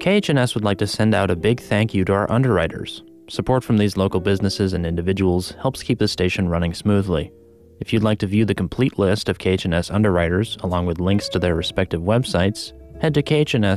KHNS would like to send out a big thank you to our underwriters. Support from these local businesses and individuals helps keep the station running smoothly. If you'd like to view the complete list of KHNS underwriters, along with links to their respective websites, head to khns.org/underwriters.